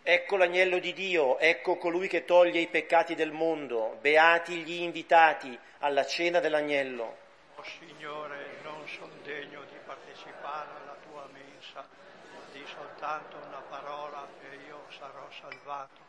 Ecco l'agnello di Dio, ecco colui che toglie i peccati del mondo, beati gli invitati alla cena dell'agnello. O Signore, non sono degno di partecipare alla tua mensa, di soltanto una parola e io sarò salvato.